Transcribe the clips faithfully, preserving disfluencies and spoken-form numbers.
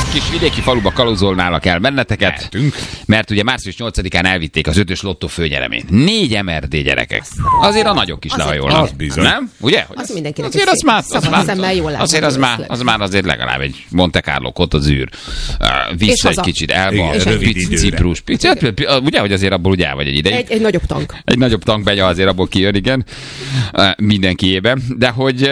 kis vidéki faluba kalózolnálak el benneteket, Mehetünk. mert ugye március nyolcadikán elvitték az ötös lottó főnyereményt. Négy em er dé gyerekek. Azért a nagyok is lehajolnak. Az bizony. Nem? Ugye? Hogy Az mindenkinek azért egy az már, szép az már, szemmel jól áll, azért az jól már, lesz. az már azért legalább egy Monte Carlo, Côte d'Azur, uh, És vissza egy haza. kicsit elba, Igen, és rövid pici időre. Ciprus. Pici, ugye, hogy azért abból ugye el vagy egy ideig. Egy, egy nagyobb tank. Egy nagyobb tankbegya azért abból kijön, igen, mindenkiében. De hogy,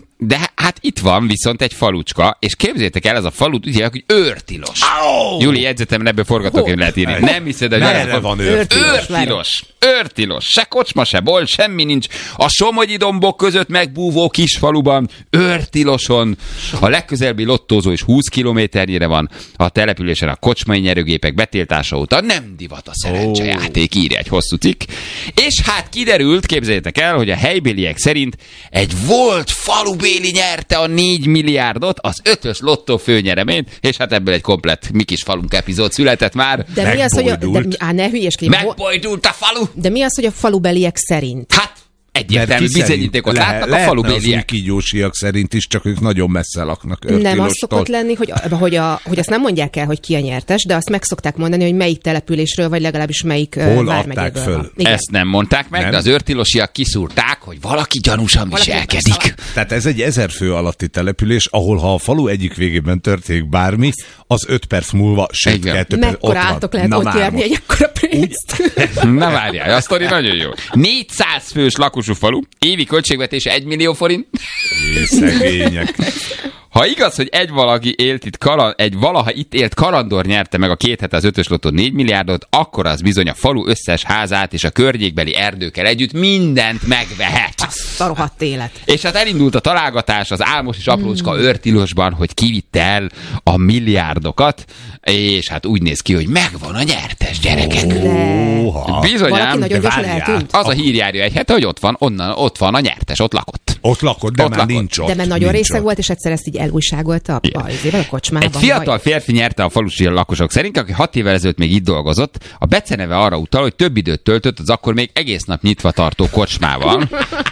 de hát itt van viszont egy falucska, és képzeljétek el, ez a falu, ugye, hogy őrtilos. Oh! Júli, jegyzetem, ebből forgatókönyv lehet írni. Nem hiszed, hogy Merre van őrtilos? Őrtilos. Őrtilos. Se kocsma, se bolt, semmi nincs. A Somogyi dombok között megbúvó kis faluban, őrtiloson. A legközelebbi lottózó is húsz kilométernyire van. A településen a kocsmai nyerőgépek betiltása óta nem divat a szerencsejáték, írja egy hosszú cikk. És hát kiderült, képzeljétek el, hogy a helybéliek szerint egy volt falubéli nyerte a négy milliárdot, az ötös lottó főnyereményt, és hát ebből egy komplett mi kis falunk epizód született már. De mi az, hogy a, de, Megbojdult. á, ne hülyeskedj. Ho- Megbojdult a falu! De mi az, hogy a falubeliek szerint? Hát, egyértelmű Mert ki bizonyítékot szerint? látnak Le- a lehetne az új falubéliek. kígyósiak szerint is, csak ők nagyon messze laknak Nem az Őrtilostól. szokott lenni, hogy, hogy, a, hogy azt nem mondják el, hogy ki a nyertes, de azt meg szokták mondani, hogy melyik településről, vagy legalábbis melyik ö, Hol vármegyéből adták föl? van. Igen. Ezt nem mondták meg, Nem? de az őrtilosiak kiszúrták, hogy valaki gyanúsan Valaki viselkedik. persze. Tehát ez egy ezer fő alatti település, ahol ha a falu egyik végében történik bármi, az öt perc múlva, sőt, Igen. kettő perc Mekkora ott van. átok lehet Na ott már járni most. egy ekkora pénzt? Na várjál, a sztori nagyon jó. négyszáz fős lakosú falu, évi költségvetése egy millió forint. Jé, szegények. Ha igaz, hogy egy valaki élt itt, karan, egy valaha itt élt kalandor nyerte meg a két hete az ötös lottó négy milliárdot, akkor az bizony a falu összes házát és a környékbeli erdőkkel együtt mindent megvehet. Azt a rohadt élet. És hát elindult a találgatás az álmos és aprócska őrtilosban, hogy kivitte el a milliárdokat, és hát úgy néz ki, hogy megvan a nyertes, gyerekek. Óha. Valaki Bizonyám, nagyon gyorsan várjál. eltűnt. az a hír járja egy hete, hogy ott van, onnan, ott van a nyertes, ott lakott. Ott lakott, de Ott már lakott. nincs ott. De mert nagyon nincs részeg ott. volt, és egyszer ezt így elújságolta a, a, a kocsmában. Egy fiatal vagy- férfi nyerte a falusi lakosok szerint, aki hat évvel ezelőtt még itt dolgozott. A beceneve arra utal, hogy több időt töltött az akkor még egész nap nyitva tartó kocsmával.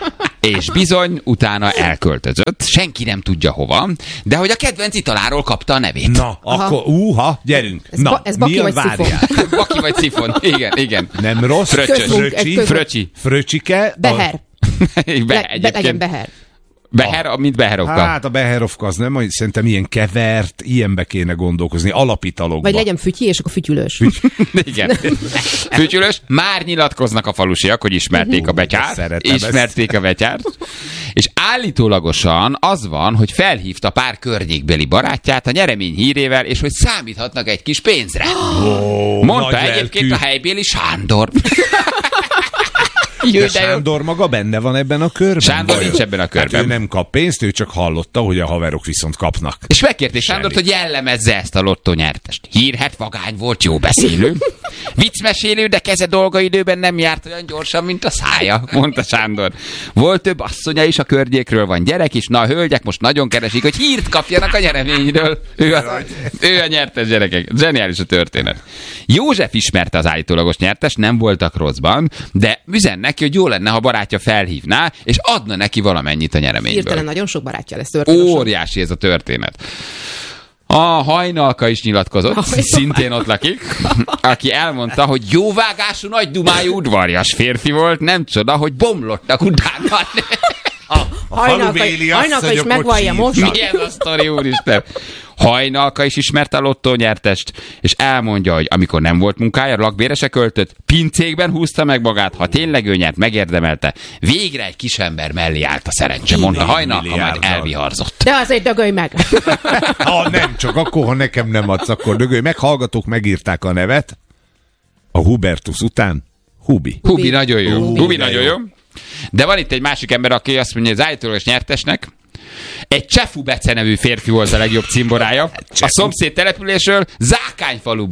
És bizony, utána elköltözött. Senki nem tudja hova, de hogy a kedvenc italáról kapta a nevét. Na, akkor, úha, gyerünk. Ez Na, ba- ez Baki mi a vagy várjál? Baki vagy Szifon. Igen, igen. Nem rossz? Fröccsös. Közmunk- Fröcsi? közmunk- Fröcsi. Fröcsike? Beher. Be, Le, be, legyen egyébként. Beher. Beher, mint Beherovka. Hát a Beherovka az nem, hogy szerintem ilyen kevert, ilyenbe kéne gondolkozni, alapitalokba. Vagy legyen fütyi, és akkor fütyülős. Igen. Fütyülös. Már nyilatkoznak a falusiak, hogy ismerték a betyárt. Szeretem ezt. Ismerték a betyárt. És állítólagosan az van, hogy felhívta pár környékbeli barátját a nyeremény hírével, és hogy számíthatnak egy kis pénzre. Ó, Mondta nagy egyébként lelkű. a helybéli Sándor. De Sándor maga benne van ebben a körben? Sándor Vajon? nincs ebben a körben. Hát ő nem kap pénzt, ő csak hallotta, hogy a haverok viszont kapnak. És megkérték Semmi. Sándort, hogy jellemezze ezt a lottonyertest. Hírhet, vagány volt, jó beszélő. Viccmesélő, de keze dolgaidőben nem járt olyan gyorsan, mint a szája, mondta Sándor. Volt több asszonya is a környékről, van gyerek is, na a hölgyek most nagyon keresik, hogy hírt kapjanak a nyereményről. Ő a, ő a nyertes, gyerekek. Zseniális a történet. József ismerte az állítólagos nyertes, nem voltak rosszban, de üzen neki, hogy jó lenne, ha barátja felhívná, és adna neki valamennyit a nyereményből. Hirtelen nagyon sok barátja lesz történetesen. Óriási ez a történet. A Hajnalka is nyilatkozott, Hajnalka. szintén ott lakik, aki elmondta, hogy jóvágású, nagy dumájú udvarjas férfi volt, nem csoda, hogy bomlottak utána. Hajnalka, hajnalka is megvallja most. Mi ez a sztori, úristen? Hajnalka is ismerte a lottónyertest, és elmondja, hogy amikor nem volt munkája, lakbérese költött, pincékben húzta meg magát, ha tényleg ő nyert, megérdemelte. Végre egy kisember mellé állt a szerencse, mondta Hajnalka, majd milliárddal. elviharzott. De azért dögölj meg. Ha nem, csak akkor, ha nekem nem adsz, akkor dögölj. Meghallgatók megírták a nevet. A Hubertus után Hubi. Hubi, Hubi nagyon jó. Hubi, Hubi de nagyon jó. jó. De van itt egy másik ember, aki azt mondja, hogy az állítólagos nyertesnek egy Csefu Bece nevű férfi volt a legjobb cimborája. A szomszéd településről, Zákányfaluból.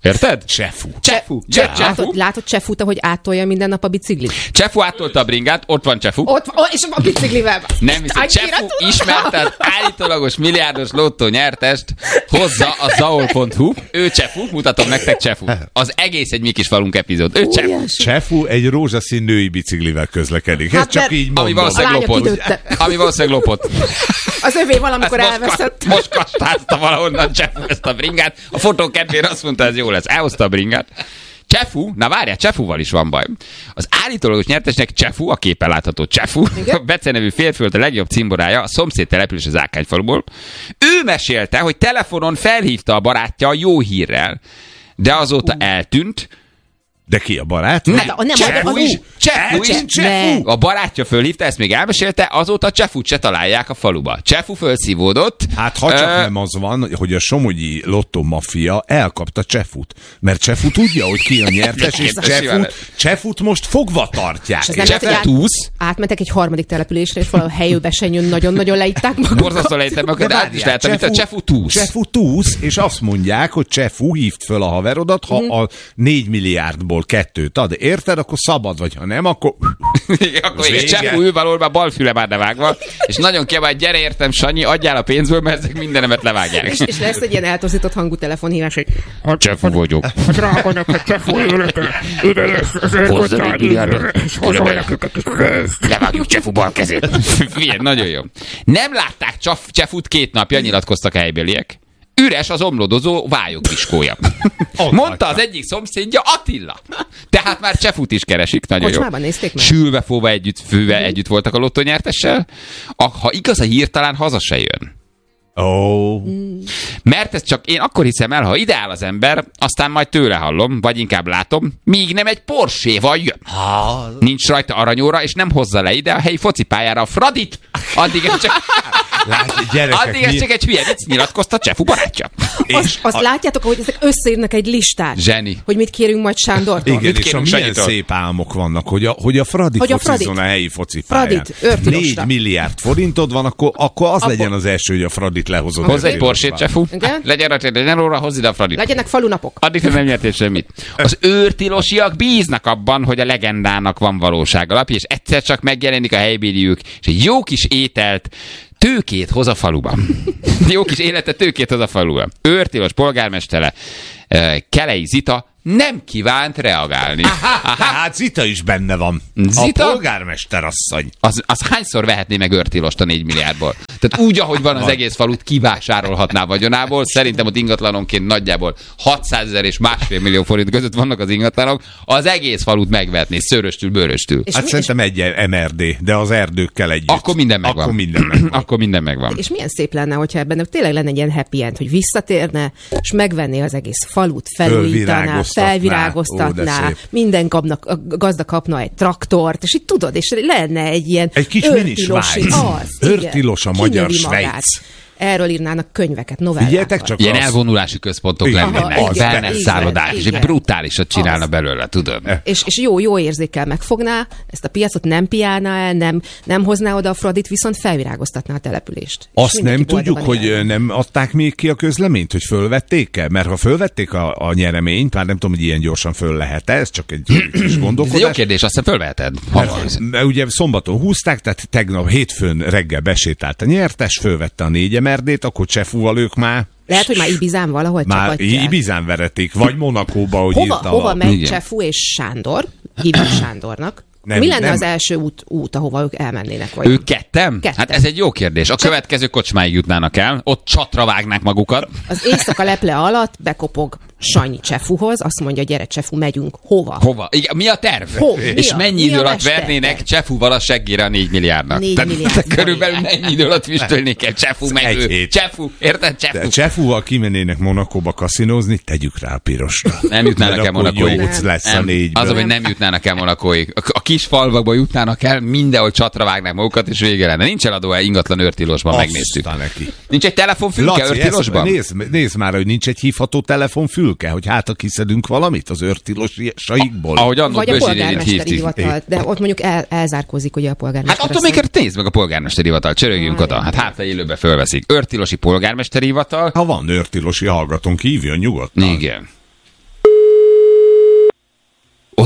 Érted? Csefu. Csefu. Cse- Csefu. látod, látod Csefut, ahogy átolja minden nap a biciklit? Csefu átolta a bringát, ott van Csefu. Ott van, és a biciklivel. Nem hiszem, Csefu ismerte az állítólagos milliárdos lottó nyertest, hozza a zaol pont hu. Ő Csefu, mutatom nektek Csefu. Az egész egy mi kis falunk epizód. Ő Csefu. Óriási. Csefu egy rózsaszín női biciklivel közlekedik. Ez Hát, csak mert- így mondom. Ami valószínűleg lányok lopott. időtte. Ami valószínűleg lopott. Az övé valamikor Ezt elveszett. Most, most kastázta valahonnan Csefu ezt a bringát. A fotó kedvére azt mondta, ez jó lesz. Elhozta a bringát. Csefu, na várjál, Csefuval is van baj. Az állítólagos nyertesnek Csefu, a képen látható Csefu, a Bece nevű férfi volt a legjobb cimborája, a szomszéd település az Ákányfaluból. Ő mesélte, hogy telefonon felhívta a barátja a jó hírrel, de azóta eltűnt. De ki a barát? Hát a- nem, Csefu az- is, Csefu is, Elcsep- Csefu. A barátja fölhívta, ezt még elmesélte, azóta Csefut se találják a faluba. Csefu fölszívódott. Hát ha csak Ö, nem az van, hogy a somogyi lottó maffia elkapta Csefut. Mert Csefu tudja, hogy ki a nyertes, és Ez simán Csefut, Csefut most fogva tartják. És ez nem Csefu lehet, hogy át- túsz. átmentek egy harmadik településre, és valahol helyőbesenyőn nagyon-nagyon leitták magukat. Borzasztó lejtem meg, de át is lehet, amit a Csefu túsz. Csefu túsz, és azt mondják, hogy Csefu hívd föl a haverodat, ha Mhm. a négy milliárdból kettőt ad, érted, akkor szabad, vagy ha nem, akkor... Igen, akkor és vége. Csefu ül valahol, már bal füle már levágva, és nagyon kiabál, gyere értem, Sanyi, adjál a pénzből, mert ezek mindenemet levágják. És, és lesz egy ilyen eltorzított hangú telefonhívás, hogy Csefu vagyok. Drága neked, Csefu élete, ide lesz az erkottány, és hozol neked is pénzt. Levágjuk Csefu bal kezét. Figyelj, nagyon jó. Nem látták Csaf- Csefut két napja, nyilatkoztak a helybéliek. Üres az omlodozó vályogviskója. Mondta az egyik szomszédja, Attila. Tehát már Csefut is keresik, nagyon jó. Kocsmában nézték meg? Sülve, fóva együtt, főve együtt voltak a lottónyertessel. A, ha igaz a hír, talán haza se jön. Ó, oh. Mert ezt csak én akkor hiszem el, ha ide áll az ember, aztán majd tőle hallom, vagy inkább látom, míg nem egy Porsche-val jön. Nincs rajta aranyóra, és nem hozza le ide a helyi focipályára a Fradit. Addig ez csak, Látj, gyerekek, addig ez mi... csak egy hülye vicc, nyilatkozta Csefu barátja. Azt, azt látjátok, hogy ezek összeírnak egy listát? Zseni. Hogy mit kérünk majd Sándortól? Igen, Mit és a kérünk milyen Sanyitól? szép álmok vannak, hogy a, hogy a Fradi Hogy a focizzon Fradit. a helyi focipályán. Fradit, őrtilosra. négy milliárd forintod van, akkor, akkor az Abba- legyen az első, hogy a Fradit lehozod. Hozz egy őrtilosba. Porsét, Csefu. Igen. Legyen rajta, legyen róla, hozz ide a Fradit. Legyenek falunapok. Addig nem nyertél semmit. Az őrtilosiak bíznak abban, hogy a legendának van valóság alapja, és egyszer csak megjelenik a helybéliük, és egy jó kis ételt, tőkét hoz a faluba. Jó kis életet, tőkét hoz a faluba. Őrtilos polgármestere, eh, Kelei Zita nem kívánt reagálni. Aha, tehát Zita is benne van. Zita? A polgármester asszony. Az, az hányszor vehetné meg őrtilost a négy milliárdból? Tehát úgy, ahogy van az egész falut, kivásárolhatná vagyonából. Szerintem ott ingatlanonként nagyjából hatszázezer és másfél millió forint között vannak az ingatlanok. Az egész falut megvehetné, szöröstül, bőröstül. És Hát mi- szerintem egy em er dé, de az erdőkkel együtt. Akkor minden megvan. Akkor minden megvan. Akkor minden megvan. És milyen szép lenne, hogyha ebben tényleg lenne egy ilyen happy end, hogy visszatérne, és megvenné az egész falut, felújítaná, Fölvirágoztatná. Ó, felvirágoztatná, de szép. minden kapnak, a gazda kapna egy traktort, és így tudod, és lenne egy ilyen Egy kis mini őrtilosi- Svájc. az, igen. Őrtilos a magyar Kinövi magát. Svájc. Erről írnának könyveket, novellákat. Figyeljetek csak Ilyen az- elvonulási központok Igen. lennének, Aha, igen, wellness igen, szállodák, és egy igen. brutálisat csinálna Az. belőle, tudom. És, és jó, jó érzékkel megfogná, ezt a piacot nem piálná el, nem, nem hozná oda a Fradit, viszont felvirágoztatná a települést. És Azt nem mindenki tudjuk, boldogan hogy élne. nem adták még ki a közleményt, hogy fölvették-e? Mert ha fölvették a, a nyereményt, már nem tudom, hogy ilyen gyorsan föl lehet-e, ez csak egy kis Ez egy jó gondolkodás. kérdés, azt hiszem fölveheted. Hamar. Mert, mert ugye szombaton húzták, tehát tegnap hétfőn reggel besétált a nyertes, fölvette a négy em er dét, akkor Csefúval ők már, Lehet, hogy már Ibizán valahogy már csapatják. Ibizán veretik, vagy Monakóba, hogy Hova, írta hova a... megy Igen. Csefu és Sándor? Hívjuk Sándornak. Nem, Mi lenne nem. az első út, út, ahova ők elmennének? Vagy? Ők kettem? Ketten. Hát ez egy jó kérdés. A következő kocsmáig jutnának el, ott csatra vágnák magukat. Az éjszaka leple alatt bekopog Sanyi Csefuhoz, azt mondja, gyere Csefu, megyünk. Hova? Hova? Igen, mi a terv? Ho, mi és a- mennyi mi idő a alatt mesterterv? vernének Csefúval a seggére a négy milliárdnak? Négy Tehát milliárd körülbelül forint. mennyi idő alatt füstölnék el Csefu meg Egy ő? hét. Csefu, érted? De Csefu. Csefúval kimennének Monakóba kaszinózni, tegyük rá a pirosra. Nem jutnának Mert el akkor Monakóig. nyolc lesz a Nem. négyből. Az, hogy nem jutnának el Monakóig. A, a kis falvakba jutnának el, mindenhol csatra vágnák magukat, és vége lenne. Nincs eladó el ingatlan őrtilosban, megnéztük. Aztán neki. Nincs egy telefonfülke Laci, ezt, őrtilosban? nézd, nézd már, hogy nincs egy hívható telefonfülke, hogy hát ha kiszedünk valamit az őrtilosaikból. Ahogy annó Vagy a Bözsirényit polgármesteri hívtuk. hivatal, de ott mondjuk el, elzárkózik ugye a Hát polgármester. attól asszony. még nézd meg a polgármesteri hivatal, csörögjünk Ah, oda. igen. Hát hát ha élőbe fölveszik. Őrtilosi polgármesteri hivatal. Ha van őrtilosi hallgatónk, hívjon nyugodtan. Igen.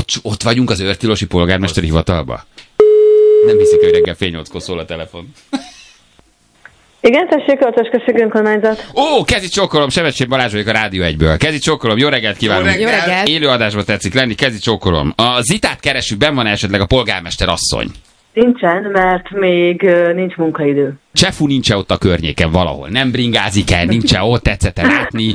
ott, ott vagyunk az Őrtilosi polgármesteri hivatalba? Nem hiszik, hogy reggel fél nyolckor szól a telefon. Igen, tessék, Öltös község önkormányzat. Ó, kezi csókolom, Sebestyén Balázs vagyok a Rádió egyből. Kezi csókolom, jó reggelt kívánok. Jó reggelt. Élő adásban tetszik lenni, kezi csókolom. A Zitát keressük, benn van esetleg a polgármester asszony. Nincsen, mert még uh, nincs munkaidő. Csefu nincs ott a környéken valahol. Nem bringázik el, nincs ott, tetszett látni.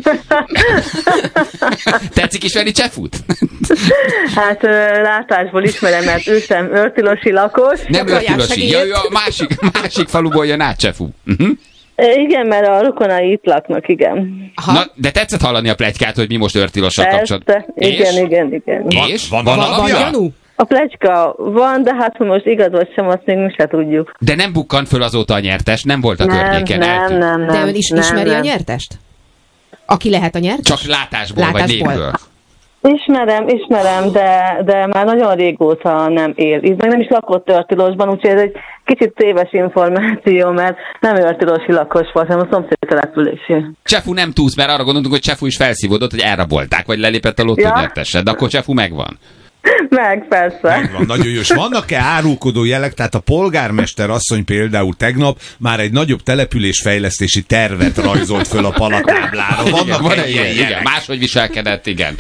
Tetszik ismerni Csefut? Hát uh, látásból ismerem, mert ő sem őrtilosi lakos. Nem Őrtilosi, ja, ő a másik, másik faluból jön át Csefu. Uh-huh. Igen, mert a rokonai itt laknak, igen. Aha. Na, de tetszett hallani a pletykát, hogy mi most Őrtilossal kapcsolatban. Persze, igen, igen, igen. És? Van, Van, van, van Van alapja? gyanú? A pletyka van, de hát hogy most igaz vagy sem, azt még mi se tudjuk. De nem bukkant föl azóta a nyertes, nem volt a Nem, környéken. nem, eltűnt. nem, nem. De ön is nem, ismeri nem. a nyertest? Aki lehet a nyertes? Csak látásból, vagy Látásból. névből. Ismerem, ismerem, de, de már nagyon régóta nem él. Így meg nem is lakott Őrtilosban, úgyhogy ez egy kicsit téves információ, mert nem őrtilosi lakos volt, hanem a szomszéd településé. Csefu nem túsz, mert arra gondoltunk, hogy Csefu is felszívódott, hogy elrabolták, vagy lelépett a lottó Ja. nyertesre, de akkor Csefu megvan. Meg, persze. Megvan, nagyon jó. És vannak-e árulkodó jelek? Tehát a polgármester asszony például tegnap már egy nagyobb településfejlesztési tervet rajzolt föl a palatáblára. Igen, Vannak van -e egy ilyen ilyen, jelek? igen, máshogy viselkedett, igen.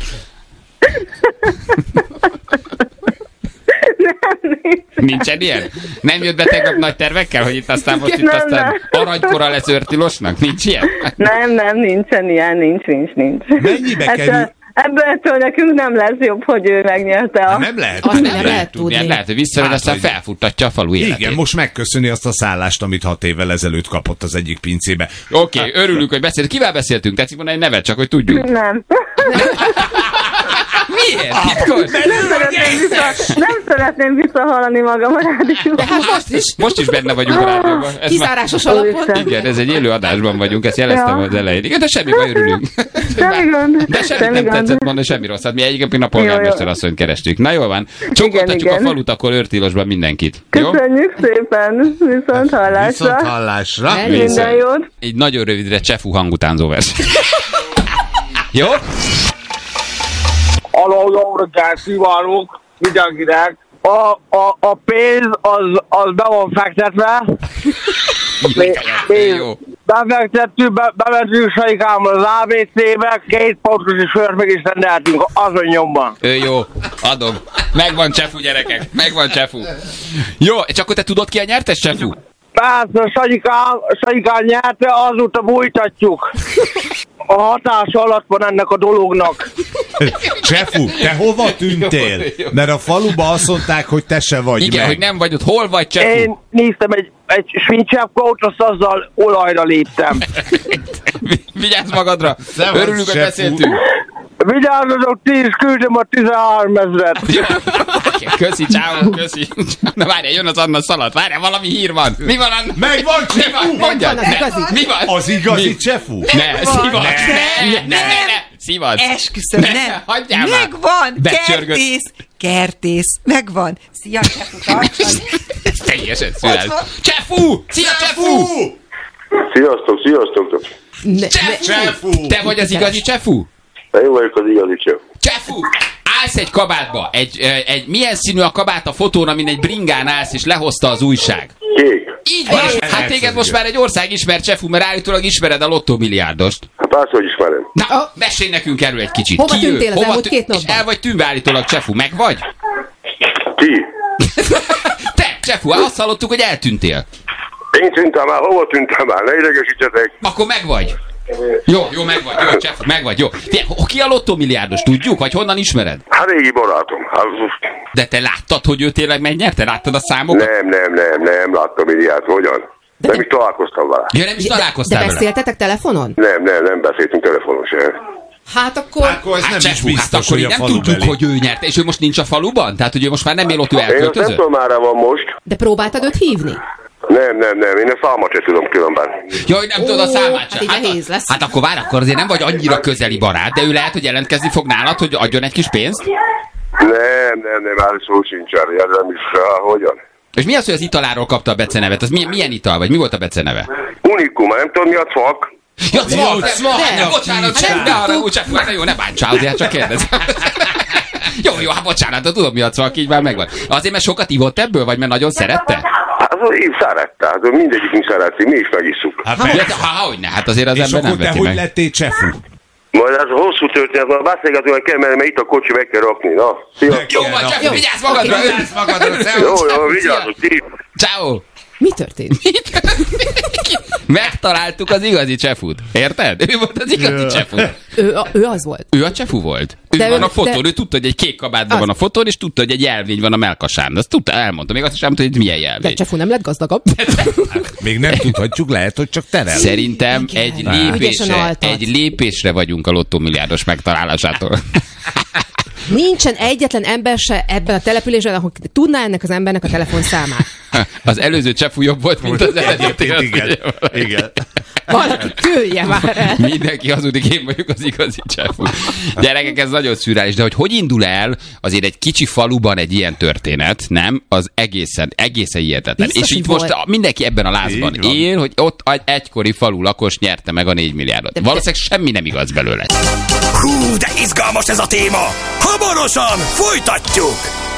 Nem, nincs. Nincsen ilyen? Nem jött be tegnap nagy tervekkel, hogy itt aztán most itt Nem, aztán nem. aranykora lesz Őrtilosnak? Nincs ilyen? Nem, nem, nincsen ilyen, nincs, nincs, nincs. Mennyibe kerül? Ettől, ebből nekünk nem lesz jobb, hogy ő megnyerte a... Nem lehet. Azt tudni. nem lehet tudni. Tudni, lehet, hogy visszamegy, Hát, aztán hogy- felfuttatja a falu életét. Igen, most megköszöni azt a szállást, amit hat évvel ezelőtt kapott az egyik pincébe. Oké, okay, örülünk, hogy beszéltünk. Kivel beszéltünk? Tetszik mondani egy nevet, csak hogy tudjuk. Nem. Miért? Titkos? Nem szeretném, vissza, nem szeretném visszahallani magam a rádióban. De hát most is. Most is benne vagyunk a rádióban. Ez már- Kizárásos alapon. Úristen. Igen, ez egy élő adásban vagyunk, ezt jeleztem Ja. az elején. Igen, de semmi baj, örülünk. Semmi gond. De semmit semmi nem gond. tetszett mondani, semmi rosszat. Mi egyébként a polgármester Jó, jó. asszonyt kerestük. Na jól van. Csókoltatjuk a igen. falut, akkor Őrtilosban mindenkit. Jó? Köszönjük szépen, viszont hallásra. Viszont hallásra. El- Minden jót. Egy nagyon rövidre Csefu hangutánzó vers. Jó? Aló, jó reggelt kívánok mindenkinek. A, a, a pénz az, az be van fektetve. Pénz Jó. befektettük, be, bementünk Saikámmal az á bé cé-be, két pontos sört meg is rendeltünk azon nyomban. Ő jó, adom. Megvan Csefu, gyerekek, megvan Csefu. Jó, és akkor te tudod ki a nyertes, Csefu? Persze, Saikám, Saikám nyerte, azóta bújtatjuk. A hatás alatt van ennek a dolognak. Csefu, te hova tűntél? Jó, jó. Mert a faluba azt mondták, hogy te se vagy Igen, meg. hogy nem vagy ott. Hol vagy, Csefu? Én néztem egy, egy svincseppkót, azt azzal olajra léptem. Vi- Vigyázz magadra. Szevasz, Örülünk, hogy Csefu. beszéltünk. Vigyázzatok, ti is küldöm a tizenhárom ezret. Jó. Köszi, ciao, köszi. Na várjál, jön az Anna szalat. Várjál, valami hír van. Mi van, Anna? Megvan, Mi Csefu! van? Mondjad. Megvan az Ne. igazi. Mi van? Az igazi Mi? Csefu? Ne, szivad. Ne, ne, ne, ne. Szivad. Esküszöm, Ne, nem. hagyjál már. Megvan, Becsörgött. kertész, kertész, megvan. Szia, Csefu, tartani. Ez teljesen szület. Ott van. Csefu! Szia, Csefu! Sziasztok, sziasztok! Ne, Csefu! Te vagy az igazi Csefu? Én vagyok az igazi cső. Csefu! Állsz egy kabátba. Egy, egy, egy, milyen színű a kabát a fotón, amin egy bringán állsz, és lehozta az újság? Kék. Így van. És hát téged most már egy ország ismer, Csefu, mert állítólag ismered a lottómilliárdost. Hát persze, hogy ismerem. Na, mesélj nekünk erről egy kicsit. Hova Ki ő? tűntél az Hova elmúlt tű- két És napban? el vagy tűnve állítólag, Csefu. Meg vagy? Ki? Te, Csefu, azt hallottuk, hogy eltűntél. Én tűntem el, hova tűntem el? Ne idegesítsetek. Akkor meg vagy. Jó, jó, meg vagy, jó, Csefu, meg vagy, jó. Figyelj, ki a lottómilliárdos, tudjuk, vagy honnan ismered? Hát régi barátom. Hát, De te láttad, hogy ő tényleg megnyerte? Láttad a számokat? nem, nem, nem, nem láttam ilyet, hogyan? Nem is találkoztam vele. Ja, nem is de, találkoztál de vele. beszéltetek telefonon? Nem, nem, nem beszéltünk telefonon se. Hát akkor... Akkor ez Hát nem is Csefu, hát biztos, akkor hogy így a nem tudjuk, falubeli. hogy ő nyerte, és ő most nincs a faluban? Tehát, hogy ő most már nem él ott, ő Én azt nem elköltözött? tudom, merre van most. De próbáltad őt hívni? Nem, nem, nem, én a számot se tudom különben. Ja, hogy nem tudod a Ó, számát hát sem. így nehéz lesz. Hát akkor várj, akkor azért nem vagy annyira közeli barát, de ő lehet, hogy jelentkezni fog nálad, hogy adjon egy kis pénzt? Nem, nem, nem, már szó sincs erre, nem is, ah, hogyan? És mi az, hogy az italáról kapta a becenevet? Az milyen, milyen ital, vagy mi volt a beceneve? Unikum, nem tudom mi a cvak? Ja, cvak, Jó, cvak, cvak, ne, bocsánat, cvak. sem, ne arra, úgy csak, jó, ne bántsál, azért csak kérdez. Jó, jó, hát bocsánat, tudom, mi a cvak, így már megvan. Azért, mert sokat ivott ebből, vagy mert nagyon szerette? Hát én szerette, hát mindegyikünk szereti, mi is megisszuk. Hát Ja, persze. ha, hogyne, hát azért az És ember nem akkor te veti hogy meg. lettél csefú? Majd ez a hosszú történet, majd beszélgetünk, hogy kell menni, mert itt a kocsi meg kell rakni, na. Szia. Jó, van, csak vigyázz magadra! Vigyázz magadra, Jó, jó, vigyázzuk, ti. Ciao. Mi történt? Megtaláltuk az igazi csefút. Érted? Ő volt az igazi csefú. Ő, a, ő az volt. Ő a csefú volt. Ő De van ő- a fotón, de- ő tudta, hogy egy kék kabátban Az- van a fotón, és tudta, hogy egy jelvény van a melkasán. Azt tudta, elmondta. Még azt is elmondta, hogy milyen De jelvény. Csefú nem lett gazdagabb. Még nem tudhatjuk, lehet, hogy csak terel. Szerintem Igen. egy Ügyesen lépésre, altat. egy lépésre vagyunk a lottómilliárdos megtalálásától. Nincsen egyetlen ember se ebben a településen, ahol tudná ennek az embernek a telefonszámát. Az előző csefú jobb volt, mint az eredeti. Igen, igen. Valaki kölje már el. Mindenki hazudik, én vagyok az igazi csefú. Gyerekek, ez nagyon szürreális, de hogy hogy indul el azért egy kicsi faluban egy ilyen történet, nem? Az egészen, egészen hihetetlen. Biztos, És így hogy most volt. a- mindenki ebben a lázban Így van. él, hogy ott egy egykori falu lakos nyerte meg a négy milliárdot. De- Valószínűleg semmi nem igaz belőle. Hú, de izgalmas ez a téma! Hamarosan folytatjuk!